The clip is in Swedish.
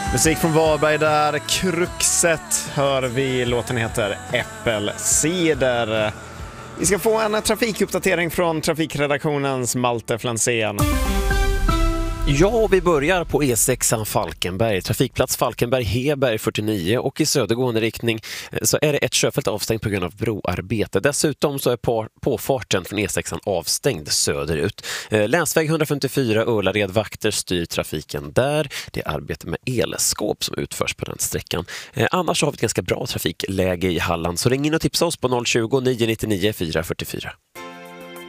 Musik från Varberg där, Kruxet hör vi, låten heter Äppelcider. Vi ska få en trafikuppdatering från trafikredaktionens Malte Flansén. Ja, vi börjar på E6 Falkenberg, trafikplats Falkenberg-Heberg 49 och i södergående riktning så är det ett körfält avstängt på grund av broarbete. Dessutom så är påfarten från E6 avstängd söderut. Länsväg 154 Ullared vakter styr trafiken där. Det är arbete med elskåp som utförs på den sträckan. Annars har vi ett ganska bra trafikläge i Halland, så ring in och tipsa oss på 020 999 444.